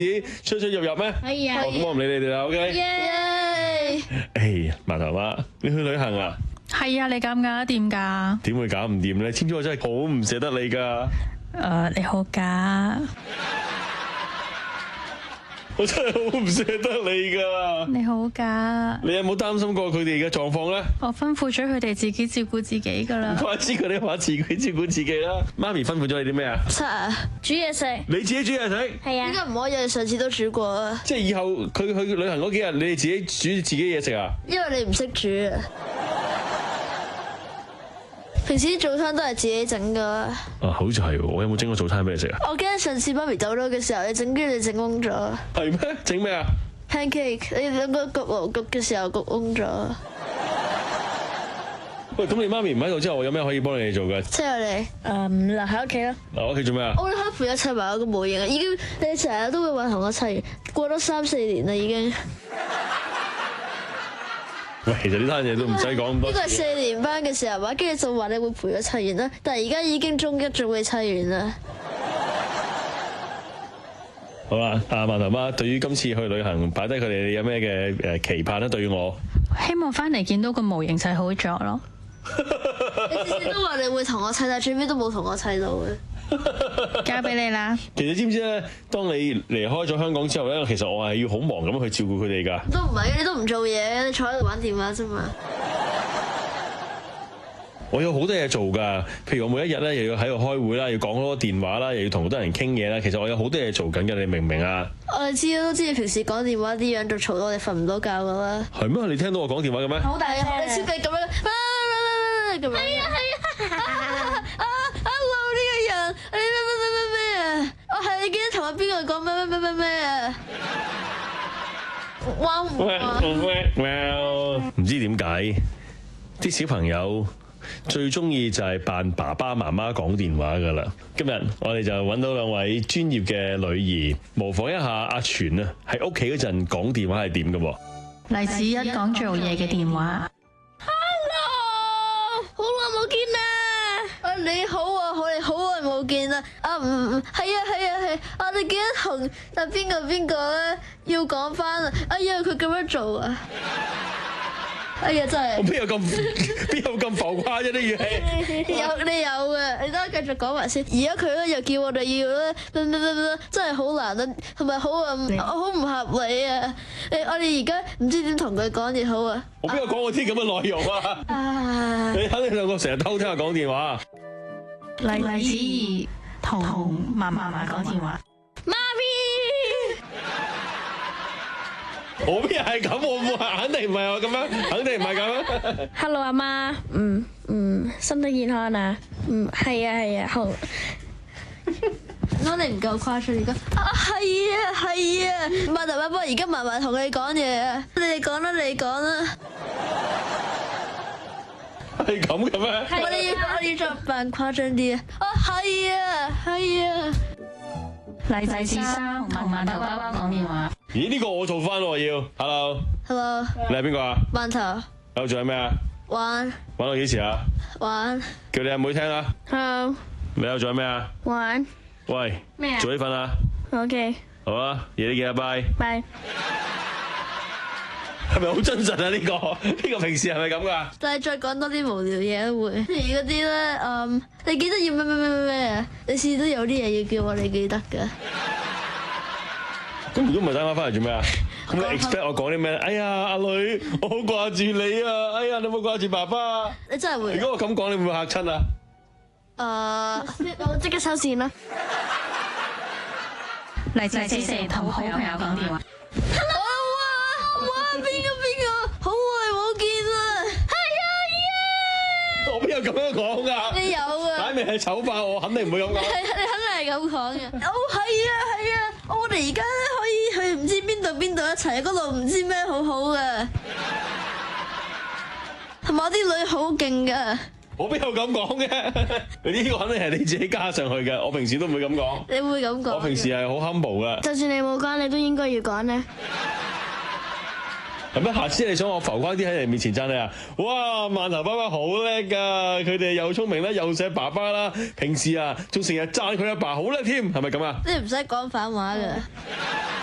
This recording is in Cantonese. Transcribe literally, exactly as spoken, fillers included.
啲出出入入咩？ 係啊。 咁我唔理你哋啦 ，OK。 耶！ 誒，麻頭媽，你去旅行啊？ 係啊，你搞唔搞得掂㗎？ 點會搞唔掂咧？知唔知我真係好唔捨得你㗎？ 誒，你好假。 我真係好唔捨得你㗎。 你好假。 你有冇擔心過佢哋嘅狀況咧？ 我吩咐咗佢哋自己照顧自己㗎啦。 唔怪之佢哋話自己照顧自己啦。媽咪吩咐咗你啲咩啊？ 七啊，煮嘢食。 你自己煮嘢食？ 係啊。點解唔可以？你上次都煮過啊。 即係以後佢去旅行嗰幾日，你哋自己煮自己嘢食啊？ 因為你唔識煮啊。平時啲早餐都係自己整噶。 啊，好似係喎，我有冇整過早餐俾你食啊？ 我記得上次媽咪走咗嘅時候，你整，跟住你整燶咗。 係咩？整咩啊 ？pancake，你兩個焗爐焗嘅時候焗燶咗。 喂，咁你媽咪唔喺度之後，我有咩可以幫你哋做嘅？ 即係你誒留喺屋企咯。 留喺屋企做咩啊？ 我哋可以陪一齊玩嗰個模型啊！已經你成日都會玩同我一齊，過咗三四年啦已經。 喂，其實呢單嘢都唔使講咁多。 呢個係四年班嘅時候嘛，跟住就話你會陪咗砌完啦，但係而家已經中一仲未砌完啦。 好啦，阿萬頭媽，對於今次去旅行擺低佢哋，你有咩嘅誒期盼咧？對於我， 希望翻嚟見到個模型砌好咗咯。 你次次都話你會同我砌，但係最尾都冇同我砌到嘅。 交俾你啦。 其實知唔知咧？當你離開咗香港之後咧，其實我係要好忙咁去照顧佢哋㗎。 都唔係，你都唔做嘢，你坐喺度玩電話啫嘛。 我有好多嘢做㗎，譬如我每一日咧又要喺度開會啦，要講好多電話啦，又要同好多人傾嘢啦。其實我有好多嘢做緊嘅，你明唔明啊？ 我哋知都知，你平時講電話啲樣就嘈到我哋瞓唔到覺㗎啦。 係咩？你聽到我講電話嘅咩？ 好大聲！你超級咁樣，咁樣。係啊係啊！啊，hello 呢個人，你咩咩咩咩咩啊？我係你記得同我邊個講咩咩咩咩咩啊？哇唔知點解啲小朋友最中意就係扮爸爸媽媽講電話㗎啦。今日我哋就揾到兩位專業嘅女兒，模仿一下阿全啊，喺屋企嗰陣講電話係點嘅喎？ 黎子一講做嘢嘅電話。 Hello，好耐冇見啦！啊你好啊，我哋好耐冇見啦！啊唔唔係啊係啊係，我哋記得同但邊個邊個咧要講翻啊！哎呀佢咁樣做啊！哎呀真係， 我邊有咁邊有咁浮誇啫啲語氣？ 有你有嘅，你等我繼續講埋先。而家佢咧又叫我哋要咧，真係好難啊，同埋好啊，我好唔合理啊！誒，我哋而家唔知點同佢講嘢好啊！ 我邊有講過啲咁嘅內容啊？ 啊！ 你肯定兩個成日偷聽我講電話。 黎子怡同嫲嫲講電話。 媽咪。 我邊係咁？我冇，肯定唔係我咁樣，肯定唔係咁。 Hello 阿媽，嗯嗯，身體健康啊，嗯係啊係啊，好。我哋唔夠誇張而家。啊係啊係啊，萬頭媽不過而家嫲嫲同你講嘢啊，你哋講啦你講啦。 係咁嘅咩？ 我哋要我哋要再扮誇張啲啊！啊係啊係啊。 黎仔先生同饅頭包包講電話。 咦？呢個我做翻喎要。Hello。 Hello。 你係邊個啊？ 饅頭。 有做緊咩啊？ 玩。 玩到幾時啊？ 玩。 叫你阿妹聽啦。 Hello。 你有做緊咩啊？ 玩。 喂。 咩啊？ 早啲瞓啦。 OK。 好啊，夜啲見啊，拜。 拜。 係咪好真實啊？呢個呢個平時係咪咁噶？ 但係再講多啲無聊嘢都會，譬如嗰啲咧，嗯，你記得要咩咩咩咩咩啊？你次次都有啲嘢要叫我你記得㗎。 咁如果唔係打電話翻嚟做咩啊？咁你 expect 我講啲咩？哎呀，阿女，我好掛住你啊！哎呀，你有冇掛住爸爸？ 你真係會。 如果我咁講，你會唔會嚇親啊？ 誒，我即刻收線啦。 黎仔先生同好朋友講電話。 你有咁樣講噶， 你有啊？ 擺明係醜化我，肯定唔會咁講。 係，你肯定係咁講嘅。哦，係啊，係啊，我哋而家咧可以去唔知邊度邊度一齊，嗰度唔知咩好好嘅，同埋我啲女好勁噶。 我邊有咁講嘅？呢個肯定係你自己加上去嘅，我平時都唔會咁講。 你會咁講？ 我平時係好 humble 噶。 就算你冇講，你都應該要講咧。 係咪？下次你想我浮誇啲喺你面前讚你啊？哇，饅頭爸爸好叻㗎，佢哋又聰明啦，又錫爸爸啦，平時啊仲成日讚佢阿爸好叻添，係咪咁啊？ 你唔使講反話㗎。